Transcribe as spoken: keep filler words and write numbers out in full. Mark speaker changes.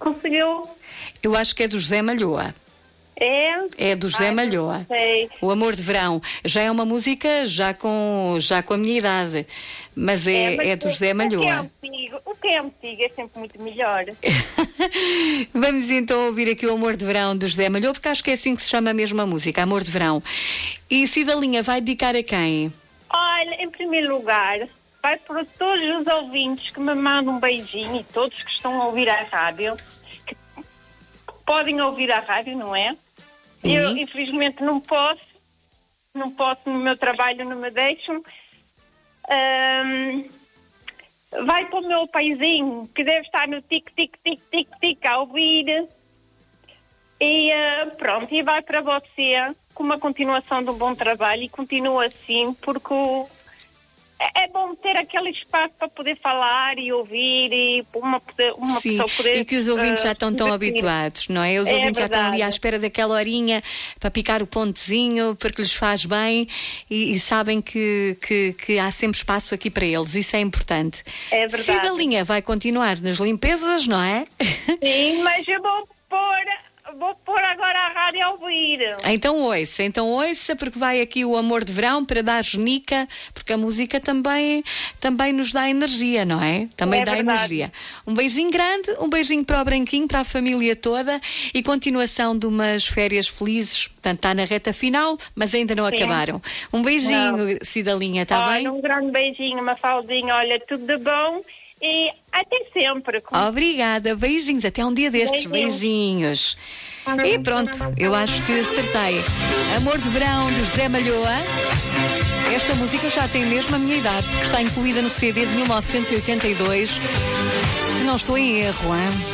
Speaker 1: conseguiu.
Speaker 2: Eu acho que é do José Malhoa.
Speaker 1: É?
Speaker 2: É do José
Speaker 1: Ai,
Speaker 2: Malhoa.
Speaker 1: não sei.
Speaker 2: O Amor de Verão. Já é uma música já com, já com a minha idade. Mas é,
Speaker 1: mas
Speaker 2: é do José
Speaker 1: o, o que é
Speaker 2: Malhoa.
Speaker 1: antigo, o que é antigo é sempre muito melhor.
Speaker 2: Vamos então ouvir aqui o Amor de Verão do José Malhoa, porque acho que é assim que se chama mesmo a música, Amor de Verão. E Cidalinha vai dedicar a quem?
Speaker 1: Olha, em primeiro lugar, vai para todos os ouvintes que me mandam um beijinho e todos que estão a ouvir a rádio, que podem ouvir a rádio, não é?
Speaker 2: Sim.
Speaker 1: Eu, infelizmente, não posso, não posso, no meu trabalho não me deixam. Ahm, vai para o meu paizinho, que deve estar no tic-tic-tic-tic-tic a ouvir. E uh, pronto, e vai para você com uma continuação de um bom trabalho e continua assim, porque o, é, é bom ter aquele espaço para poder falar e ouvir e uma, uma
Speaker 2: Sim,
Speaker 1: pessoa poder...
Speaker 2: e que os ouvintes
Speaker 1: uh,
Speaker 2: já estão tão
Speaker 1: divertir.
Speaker 2: habituados, não é? Os
Speaker 1: É
Speaker 2: ouvintes já estão ali à
Speaker 1: verdade.
Speaker 2: espera daquela horinha para picar o pontezinho, porque lhes faz bem e, e sabem que, que, que há sempre espaço aqui para eles, isso é importante.
Speaker 1: É verdade.
Speaker 2: Cidalinha vai continuar nas limpezas, não é?
Speaker 1: Sim, mas eu vou pôr, vou pôr agora a rádio a ouvir.
Speaker 2: Então ouça, então ouça, porque vai aqui o Amor de Verão para dar genica, porque a música também, também nos dá energia, não é? Também
Speaker 1: É
Speaker 2: dá
Speaker 1: verdade.
Speaker 2: energia. Um beijinho grande, um beijinho para o Branquinho, para a família toda e continuação de umas férias felizes. Portanto, está na reta final, mas ainda não
Speaker 1: Sim.
Speaker 2: acabaram. Um beijinho,
Speaker 1: Não.
Speaker 2: Cidalinha, está
Speaker 1: Olha,
Speaker 2: bem?
Speaker 1: um grande beijinho, Mafaldinha, olha, tudo de bom e até sempre.
Speaker 2: Obrigada, beijinhos, até um dia destes, beijinhos. E pronto, eu acho que acertei. Amor de Verão de José Malhoa. Esta música já tem mesmo a minha idade, porque está incluída no C D de mil novecentos e oitenta e dois. Se não estou em erro, hein?